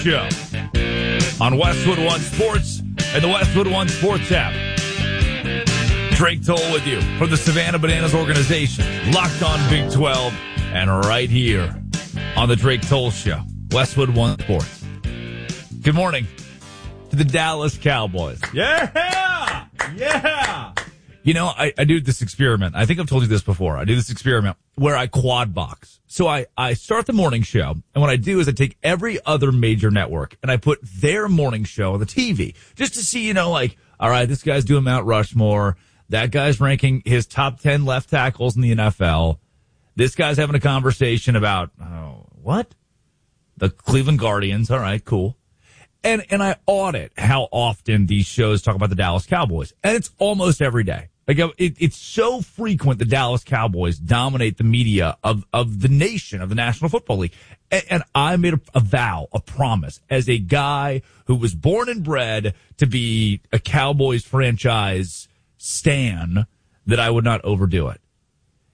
Show on Westwood One Sports and the Westwood One Sports app. Drake Toll with you from the Savannah Bananas organization, Locked On Big 12, and right here on the Drake Toll Show, Westwood One Sports. Good morning to the Dallas Cowboys. Yeah! Yeah! You know, I do this experiment. I think I've told you this before. I do this experiment where I quad box. So I start the morning show, and what I do is I take every other major network, and I put their morning show on the TV, just to see, like, all right, this guy's doing Mount Rushmore. That guy's ranking his top 10 left tackles in the NFL. This guy's having a conversation about, what? The Cleveland Guardians. All right, cool. And I audit how often these shows talk about the Dallas Cowboys. And it's almost every day. Like, it's so frequent the Dallas Cowboys dominate the media of the nation, of the National Football League. And I made a vow, a promise, as a guy who was born and bred to be a Cowboys franchise stan, that I would not overdo it.